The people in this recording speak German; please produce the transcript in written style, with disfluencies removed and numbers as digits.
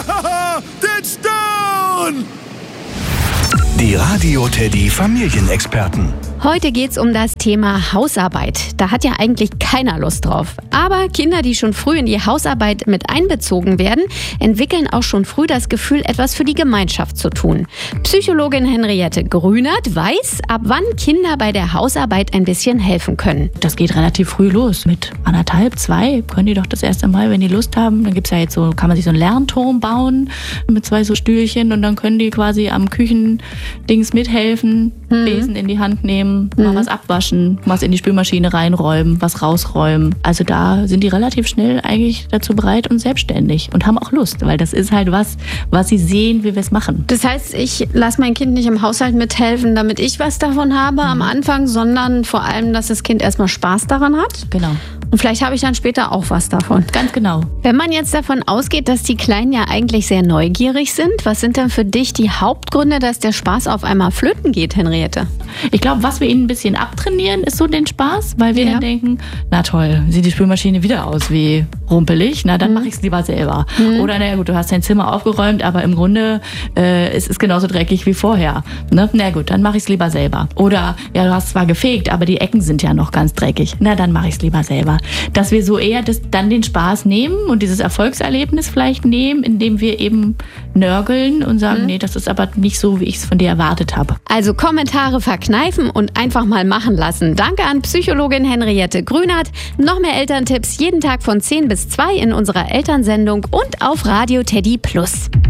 Den Stone! Die Radio Teddy Familienexperten. Heute geht's um das Thema Hausarbeit. Da hat ja eigentlich keiner Lust drauf. Aber Kinder, die schon früh in die Hausarbeit mit einbezogen werden, entwickeln auch schon früh das Gefühl, etwas für die Gemeinschaft zu tun. Psychologin Henriette Grünert weiß, ab wann Kinder bei der Hausarbeit ein bisschen helfen können. Das geht relativ früh los. Mit 1,5, 2 können die doch das erste Mal, wenn die Lust haben. Dann gibt's ja jetzt so, kann man sich so einen Lernturm bauen mit 2 so Stühlchen und dann können die quasi am Küchendings mithelfen, Besen in die Hand nehmen. Mal was abwaschen, was in die Spülmaschine reinräumen, was rausräumen. Also da sind die relativ schnell eigentlich dazu bereit und selbstständig und haben auch Lust, weil das ist halt was sie sehen, wie wir es machen. Das heißt, ich lasse mein Kind nicht im Haushalt mithelfen, damit ich was davon habe am Anfang, sondern vor allem, dass das Kind erstmal Spaß daran hat. Genau. Und vielleicht habe ich dann später auch was davon. Ganz genau. Wenn man jetzt davon ausgeht, dass die Kleinen ja eigentlich sehr neugierig sind, was sind denn für dich die Hauptgründe, dass der Spaß auf einmal flöten geht, Henriette? Ich glaube, was wir ihnen ein bisschen abtrainieren, ist so den Spaß, weil wir dann denken, na toll, sieht die Spülmaschine wieder aus wie rumpelig, na dann mache ich es lieber selber. Oder naja gut, du hast dein Zimmer aufgeräumt, aber im Grunde es ist genauso dreckig wie vorher. Ne? Na gut, dann mache ich es lieber selber. Oder ja, du hast zwar gefegt, aber die Ecken sind ja noch ganz dreckig. Na dann mache ich es lieber selber. Dass wir so eher dann den Spaß nehmen und dieses Erfolgserlebnis vielleicht nehmen, indem wir eben nörgeln und sagen, nee, das ist aber nicht so, wie ich es von dir erwartet habe. Also Kommentare verkneifen und einfach mal machen lassen. Danke an Psychologin Henriette Grünert. Noch mehr Elterntipps jeden Tag von 10 bis 2 in unserer Elternsendung und auf Radio Teddy Plus.